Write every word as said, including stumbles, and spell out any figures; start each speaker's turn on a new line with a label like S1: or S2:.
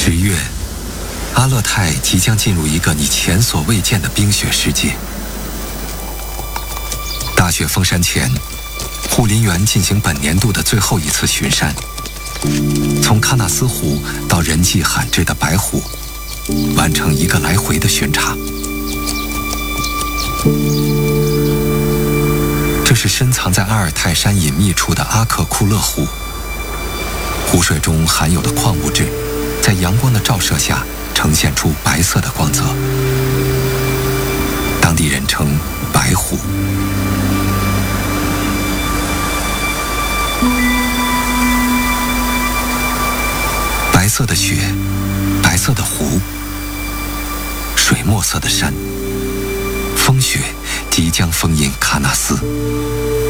S1: 十月，阿勒泰即将进入一个你前所未见的冰雪世界。大雪封山前，护林员进行本年度的最后一次巡山，从喀纳斯湖到人迹罕至的白湖，完成一个来回的巡查。这是深藏在阿尔泰山隐秘处的阿克库勒湖，湖水中含有的矿物质在阳光的照射下呈现出白色的光泽，当地人称白湖。白色的雪，白色的湖，水墨色的山，风雪即将封印喀纳斯。